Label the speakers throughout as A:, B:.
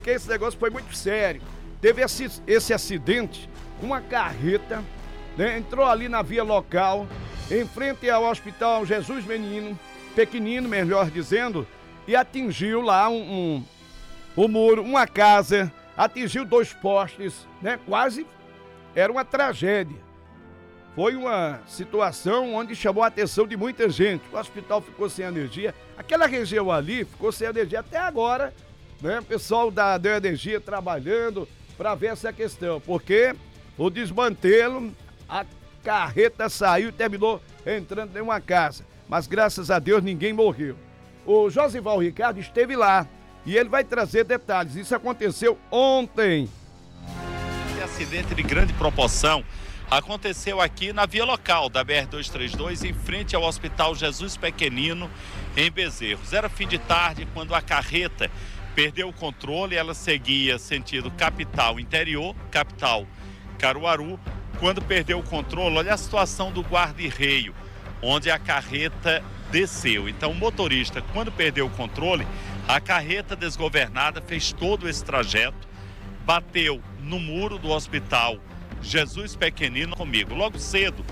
A: Porque esse negócio foi muito sério. Teve esse acidente, uma carreta, né, entrou ali na via local, em frente ao Hospital Jesus Pequenino, melhor dizendo, e atingiu lá o muro, uma casa, atingiu 2 postes, né? Quase era uma tragédia. Foi uma situação onde chamou a atenção de muita gente. O hospital ficou sem energia, aquela região ali ficou sem energia até agora, né? O pessoal da Energia trabalhando para ver essa questão, porque o desmantelo, a carreta saiu e terminou entrando em uma casa. Mas graças a Deus ninguém morreu. O Josival Ricardo esteve lá e ele vai trazer detalhes. Isso aconteceu ontem.
B: Esse acidente de grande proporção aconteceu aqui na via local da BR-232, em frente ao Hospital Jesus Pequenino, em Bezerros. Era fim de tarde quando a carreta perdeu o controle. Ela seguia sentido capital interior, capital Caruaru. Quando perdeu o controle, olha a situação do guarda-reio, onde a carreta desceu. Então o motorista, quando perdeu o controle, a carreta desgovernada fez todo esse trajeto, bateu no muro do Hospital Jesus Pequenino comigo. Logo cedo,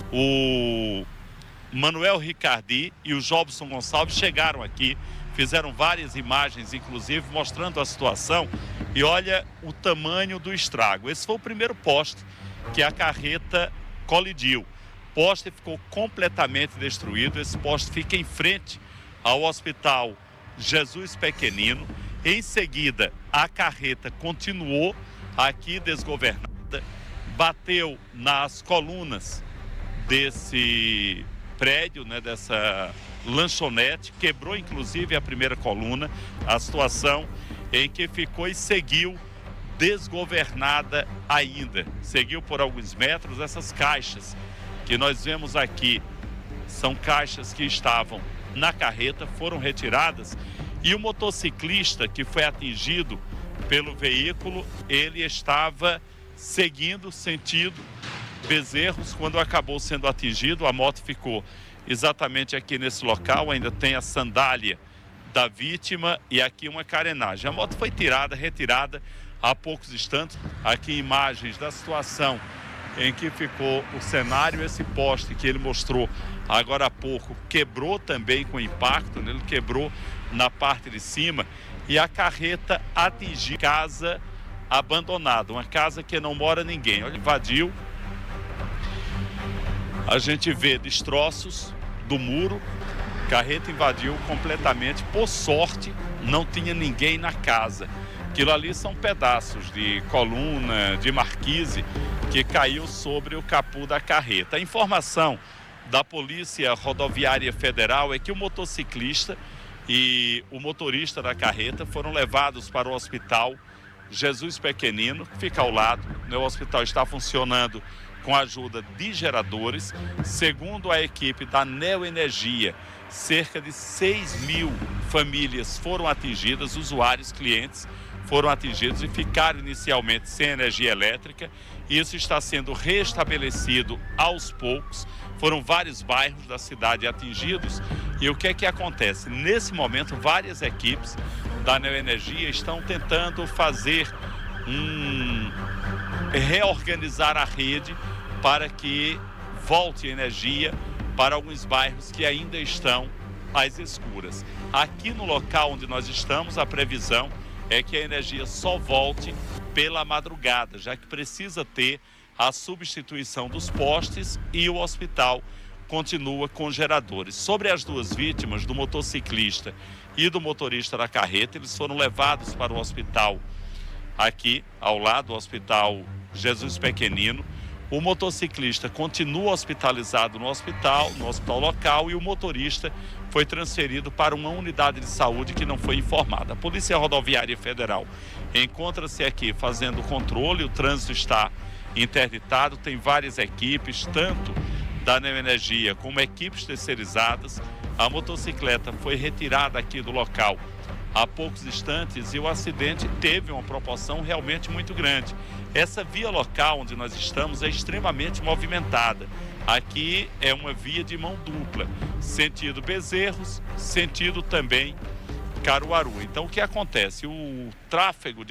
B: o Manuel Ricardi e o Jobson Gonçalves chegaram aqui, fizeram várias imagens, inclusive, mostrando a situação, e olha o tamanho do estrago. Esse foi o primeiro poste que a carreta colidiu. O poste ficou completamente destruído. Esse poste fica em frente ao Hospital Jesus Pequenino. Em seguida, a carreta continuou aqui desgovernada, bateu nas colunas desse prédio, né, dessa lanchonete, quebrou inclusive a primeira coluna, a situação em que ficou e seguiu desgovernada ainda. Seguiu por alguns metros. Essas caixas que nós vemos aqui são caixas que estavam na carreta, foram retiradas, e o motociclista que foi atingido pelo veículo, ele estava seguindo sentido Bezerros. Quando acabou sendo atingido, a moto ficou exatamente aqui nesse local. Ainda tem a sandália da vítima e aqui uma carenagem. A moto foi retirada há poucos instantes. Aqui imagens da situação em que ficou o cenário. Esse poste que ele mostrou agora há pouco quebrou também com impacto, né? Ele quebrou na parte de cima, e a carreta atingiu casa abandonada, uma casa que não mora ninguém. Olha, invadiu. A gente vê destroços do muro. Carreta invadiu completamente. Por sorte, não tinha ninguém na casa. Aquilo ali são pedaços de coluna, de marquise, que caiu sobre o capô da carreta. A informação da Polícia Rodoviária Federal é que o motociclista e o motorista da carreta foram levados para o Hospital Jesus Pequenino, que fica ao lado. O hospital está funcionando com a ajuda de geradores. Segundo a equipe da Neoenergia, cerca de 6.000 famílias foram atingidas, usuários, clientes foram atingidos e ficaram inicialmente sem energia elétrica. Isso está sendo restabelecido aos poucos. Foram vários bairros da cidade atingidos. E o que é que acontece? Nesse momento, várias equipes da Neoenergia estão tentando reorganizar a rede para que volte energia para alguns bairros que ainda estão às escuras. Aqui no local onde nós estamos, a previsão é que a energia só volte pela madrugada, já que precisa ter a substituição dos postes, e o hospital continua com geradores. Sobre as duas vítimas, do motociclista e do motorista da carreta, eles foram levados para o hospital aqui ao lado, o Hospital Jesus Pequenino. O motociclista continua hospitalizado no hospital local, e o motorista foi transferido para uma unidade de saúde que não foi informada. A Polícia Rodoviária Federal encontra-se aqui fazendo o controle. O trânsito está interditado, tem várias equipes, tanto da Neoenergia como equipes terceirizadas. A motocicleta foi retirada aqui do local há poucos instantes, e o acidente teve uma proporção realmente muito grande. Essa via local onde nós estamos é extremamente movimentada. Aqui é uma via de mão dupla, sentido Bezerros, sentido também Caruaru. Então o que acontece? O tráfego de